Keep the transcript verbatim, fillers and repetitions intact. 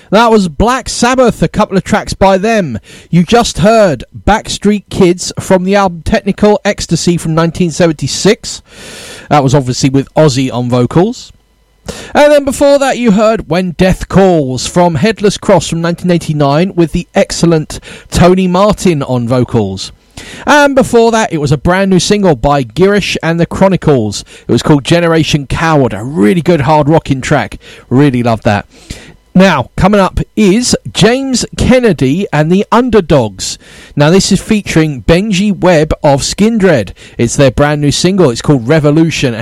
That was Black Sabbath, a couple of tracks by them. You just heard Backstreet Kids from the album Technical Ecstasy from nineteen seventy-six. That was obviously with Ozzy on vocals. And then before that you heard When Death Calls from Headless Cross from nineteen eighty-nine with the excellent Tony Martin on vocals. And before that it was a brand new single by Girish and the Chronicles. It was called Generation Coward, a really good hard rocking track. Really love that. Now, coming up is James Kennedy and the Underdogs. Now, this is featuring Benji Webb of Skindred. It's their brand new single. It's called Revolution.